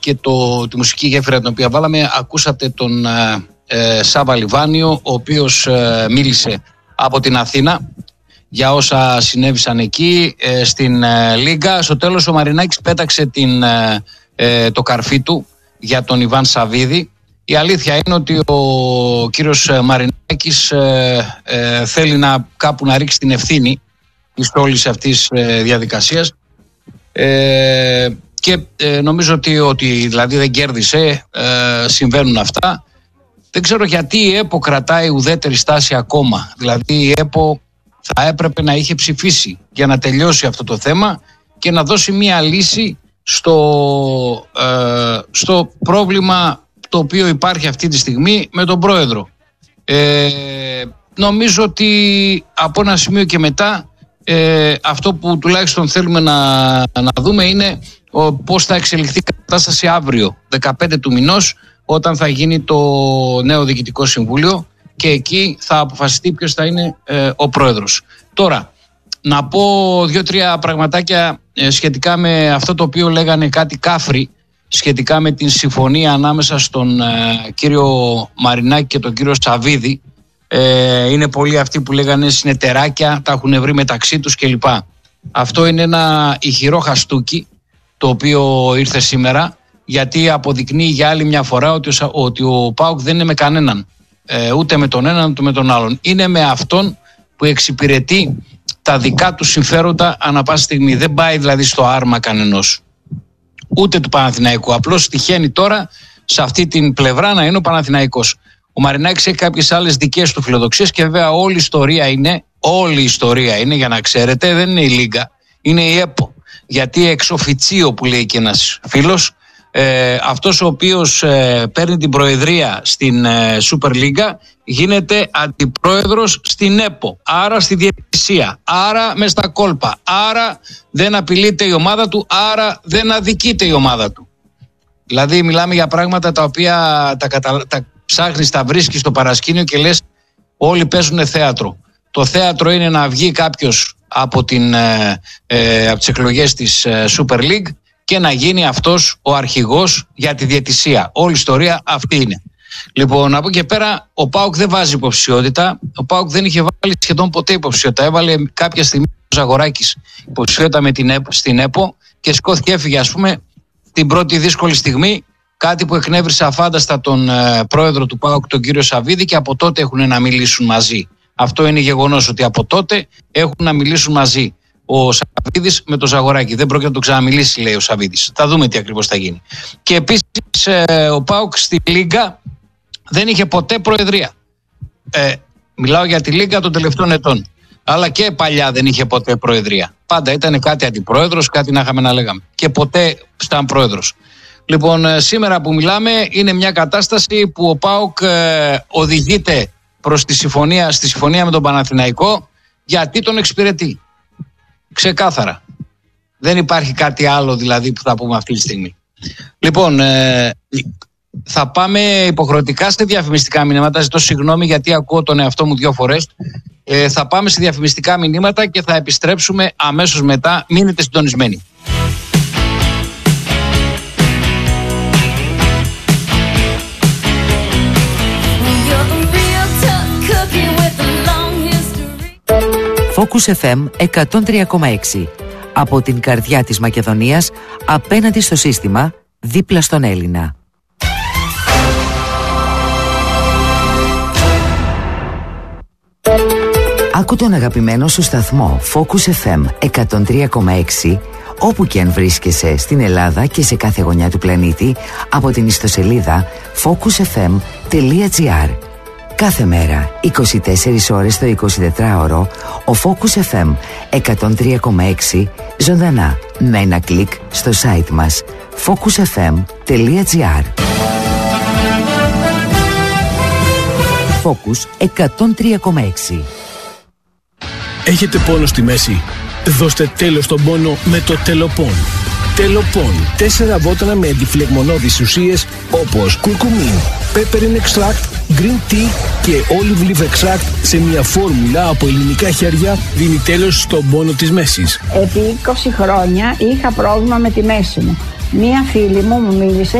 και τη μουσική γέφυρα την οποία βάλαμε. Ακούσατε τον Σάβα Λιβάνιο, ο οποίος μίλησε από την Αθήνα για όσα συνέβησαν εκεί στην Λίγκα. Στο τέλος ο Μαρινάκης πέταξε το καρφί του για τον Ιβάν Σαββίδη. Η αλήθεια είναι ότι ο κύριος Μαρινάκης θέλει κάπου να ρίξει την ευθύνη της όλης αυτής διαδικασίας και νομίζω ότι δηλαδή δεν κέρδισε, συμβαίνουν αυτά. Δεν ξέρω γιατί η ΕΠΟ κρατάει ουδέτερη στάση ακόμα. Δηλαδή η ΕΠΟ θα έπρεπε να είχε ψηφίσει για να τελειώσει αυτό το θέμα και να δώσει μία λύση στο πρόβλημα το οποίο υπάρχει αυτή τη στιγμή με τον πρόεδρο. Νομίζω ότι από ένα σημείο και μετά αυτό που τουλάχιστον θέλουμε να δούμε είναι πώς θα εξελιχθεί η κατάσταση αύριο 15 του μηνός, όταν θα γίνει το νέο Διοικητικό Συμβούλιο και εκεί θα αποφασιστεί ποιος θα είναι ο πρόεδρος. Τώρα, να πω 2-3 πραγματάκια σχετικά με αυτό το οποίο λέγανε κάτι κάφροι, σχετικά με την συμφωνία ανάμεσα στον κύριο Μαρινάκη και τον κύριο Σαββίδη. Είναι πολλοί αυτοί που λέγανε συνεταιράκια, τα έχουν βρει μεταξύ τους κλπ. Αυτό είναι ένα ηχηρό χαστούκι το οποίο ήρθε σήμερα, γιατί αποδεικνύει για άλλη μια φορά ότι ο ΠΑΟΚ δεν είναι με κανέναν, ούτε με τον έναν ούτε με τον άλλον. Είναι με αυτόν που εξυπηρετεί τα δικά του συμφέροντα ανά πάση στιγμή. Δεν πάει δηλαδή στο άρμα κανενός, ούτε του Παναθηναϊκού. Απλώς τυχαίνει τώρα σε αυτή την πλευρά να είναι ο Παναθηναϊκός. Ο Μαρινάκης έχει κάποιες άλλες δικές του φιλοδοξίες και βέβαια όλη η ιστορία είναι, για να ξέρετε, δεν είναι η Λίγκα, είναι η ΕΠΟ. Γιατί εξ οφιτσίο, που λέει και ένας φίλος, αυτός ο οποίος παίρνει την προεδρία στην Super League γίνεται αντιπρόεδρος στην ΕΠΟ, άρα στη διαιτησία, άρα μες στα κόλπα, άρα δεν απειλείται η ομάδα του, άρα δεν αδικείται η ομάδα του. Δηλαδή μιλάμε για πράγματα τα οποία τα ψάχνεις, τα βρίσκεις στο παρασκήνιο και λες όλοι παίζουν θέατρο. Το θέατρο είναι να βγει κάποιος από τις εκλογές της Super League και να γίνει αυτός ο αρχηγός για τη διαιτησία. Όλη η ιστορία αυτή είναι. Λοιπόν, από εκεί και πέρα ο ΠΑΟΚ δεν βάζει υποψηφιότητα. Ο ΠΑΟΚ δεν είχε βάλει σχεδόν ποτέ υποψηφιότητα. Έβαλε κάποια στιγμή ο Ζαγοράκης υποψηφιότητα στην ΕΠΟ και σηκώθηκε, έφυγε, ας πούμε, την πρώτη δύσκολη στιγμή. Κάτι που εκνεύρισε αφάνταστα τον πρόεδρο του ΠΑΟΚ, τον κύριο Σαββίδη, και από τότε έχουν να μιλήσουν μαζί. Αυτό είναι γεγονός, ότι από τότε έχουν να μιλήσουν μαζί ο Σαββίδης με τον Ζαγοράκη. Δεν πρόκειται να το ξαναμιλήσει, λέει ο Σαββίδης. Θα δούμε τι ακριβώς θα γίνει. Και επίσης ο ΠΑΟΚ στη Λίγκα δεν είχε ποτέ προεδρία. Μιλάω για τη Λίγκα των τελευταίων ετών. Αλλά και παλιά δεν είχε ποτέ προεδρία. Πάντα ήταν κάτι αντιπρόεδρος, κάτι να είχαμε να λέγαμε. Και ποτέ ήταν πρόεδρος. Λοιπόν, σήμερα που μιλάμε είναι μια κατάσταση που ο ΠΑΟΚ οδηγείται προς στη συμφωνία με τον Παναθηναϊκό, γιατί τον εξυπηρετεί. Ξεκάθαρα. Δεν υπάρχει κάτι άλλο δηλαδή που θα πούμε αυτή τη στιγμή. Λοιπόν, θα πάμε υποχρεωτικά σε διαφημιστικά μηνύματα. Ζητώ συγγνώμη γιατί ακούω τον εαυτό μου 2 φορές. Θα πάμε σε διαφημιστικά μηνύματα και θα επιστρέψουμε αμέσως μετά. Μείνετε συντονισμένοι. Focus FM 103,6. Από την καρδιά της Μακεδονίας, απέναντι στο σύστημα, δίπλα στον Έλληνα. Άκου τον αγαπημένο σου σταθμό Focus FM 103,6 όπου και αν βρίσκεσαι στην Ελλάδα και σε κάθε γωνιά του πλανήτη από την ιστοσελίδα focusfm.gr. Κάθε μέρα, 24 ώρες το 24ωρο, ο Focus FM 103,6 ζωντανά με ένα κλικ στο site μας focusfm.gr. Focus 103,6. Έχετε πόνο στη μέση? Δώστε τέλος στον πόνο με το Τελοπών. Τελοπών. 4 βότανα με αντιφλεγμονώδεις ουσίες όπως κουρκουμίν, peppermint extract, green tea και olive leaf extract σε μια φόρμουλα από ελληνικά χέρια δίνει τέλος στον πόνο της μέσης. Επί 20 χρόνια είχα πρόβλημα με τη μέση μου. Μία φίλη μου μίλησε